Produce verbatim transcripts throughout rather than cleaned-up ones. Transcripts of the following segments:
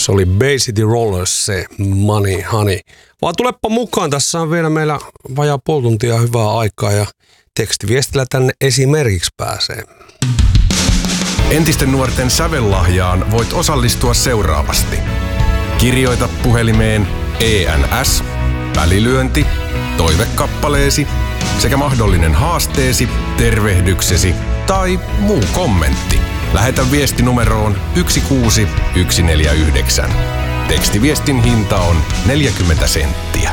Se oli Bay City Rollers, se Money Honey. Vaan tulepa mukaan, tässä on vielä meillä vajaa puoli tuntia hyvää aikaa ja tekstiviestillä tänne esimerkiksi pääsee. Entisten nuorten sävellahjaan voit osallistua seuraavasti. Kirjoita puhelimeen E N S, välilyönti, toivekappaleesi sekä mahdollinen haasteesi, tervehdyksesi tai muu kommentti. Lähetä viesti numeroon yksi kuusi yksi neljä yhdeksän. Tekstiviestin hinta on neljäkymmentä senttiä.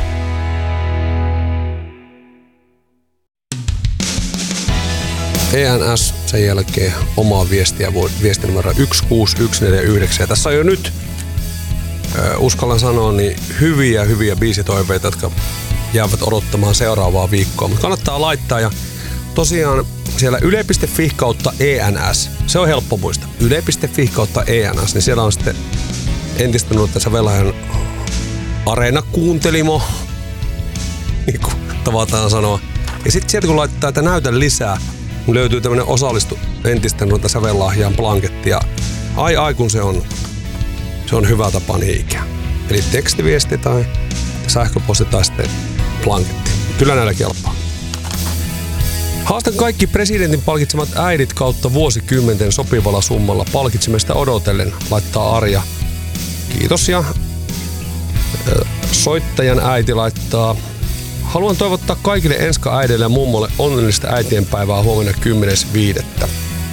E N S, sen jälkeen omaa viestiä, viesti numero yksi kuusi yksi neljä yhdeksän. Ja tässä on jo nyt, ö, uskallan sanoa, niin hyviä, hyviä biisitoiveita, jotka jäävät odottamaan seuraavaa viikkoa. Mutta kannattaa laittaa ja tosiaan siellä yle piste fi kautta E N S, se on helppo muistaa. yle piste fi kautta E N S, niin siellä on sitten entistä nuorten sävellahjan Areena-kuuntelimo, niin kuin tavataan sanoa. Ja sitten sieltä kun laittaa, että näytä lisää, niin löytyy tämmönen osallistu entisten nuorten sävellahjaan blanketti. Ja ai ai kun se on, se on hyvä tapa niin ikään. Eli tekstiviesti tai sähköposti tai sitten blanketti. Kyllä näillä kelpaa. Haastan kaikki presidentin palkitsemat äidit kautta vuosikymmenten sopivalla summalla palkitsemista odotellen, laittaa Arja. Kiitos. Ja soittajan äiti laittaa: haluan toivottaa kaikille enska-äidille ja mummolle onnellista äitienpäivää huomenna kymmenes viidettä.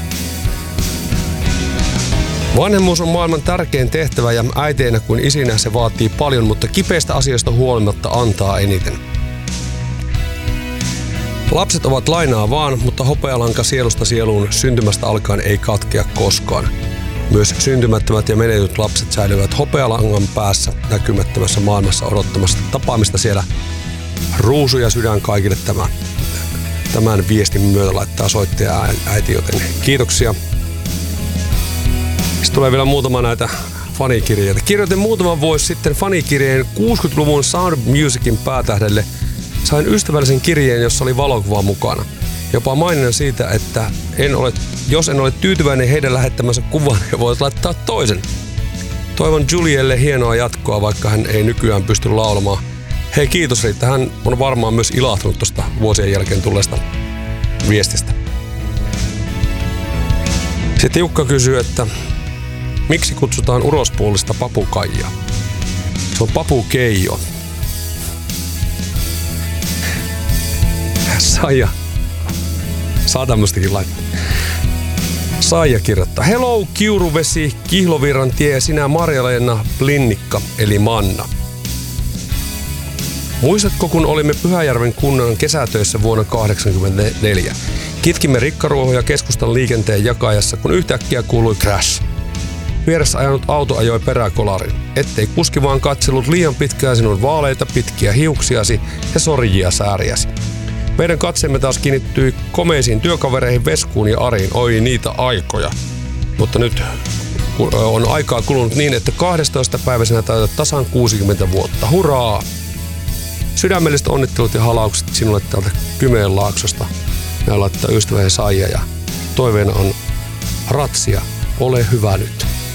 Vanhemmuus on maailman tärkein tehtävä ja äiteinä kuin isinä se vaatii paljon, mutta kipeistä asioista huolimatta antaa eniten. Lapset ovat lainaa vaan, mutta hopealanka sielusta sieluun syntymästä alkaen ei katkea koskaan. Myös syntymättömät ja menetyt lapset säilyvät hopealangan päässä näkymättömässä maailmassa odottamassa tapaamista siellä. Ruusu ja sydän kaikille tämän, tämän viestin myötä laittaa soittaja äiti, joten kiitoksia. Sitten tulee vielä muutama näitä fanikirjeitä. Kirjoitin muutaman vuosi sitten fanikirjeen kuusikymmentäluvun Sound of Musicin päätähdelle. Sain ystävällisen kirjeen, jossa oli valokuva mukana. Jopa maininnan siitä, että en ole, jos en ole tyytyväinen heidän lähettämänsä kuvan, he voivat laittaa toisen. Toivon Julielle hienoa jatkoa, vaikka hän ei nykyään pysty laulamaan. Hei, kiitos Riitta. Hän on varmaan myös ilahtunut tuosta vuosien jälkeen tulleesta viestistä. Sitten Jukka kysyy, että miksi kutsutaan urospuolista papukaijaa? Se on papukeijo. Saija. Saa tämmöstäkin laittaa. Saija kirjoittaa: hello Kiuruvesi, Kihlovirran tie ja sinä Marja-Leena Blinnikka eli Manna. Muistatko, kun olimme Pyhäjärven kunnan kesätöissä vuonna kahdeksankymmentäneljä? Kitkimme rikkaruohoja keskustan liikenteen jakajassa, kun yhtäkkiä kuului crash. Vieressä ajanut auto ajoi peräkolarin. Ettei kuski vaan katsellut liian pitkään sinun vaaleita pitkiä hiuksiasi ja sorjia sääriäsi. Meidän katseemme taas kiinnittyi komeisiin työkavereihin Veskuun ja Ariin. Oi niitä aikoja. Mutta nyt on aikaa kulunut niin, että kahdestoista päiväisenä täytät tasan kuusikymmentä vuotta. Hurraa! Sydämelliset onnittelut ja halaukset sinulle täältä Kymenlaaksosta. Näin laittaa ystäväni Saija ja toiveena on ratsia. Ole hyvä nyt.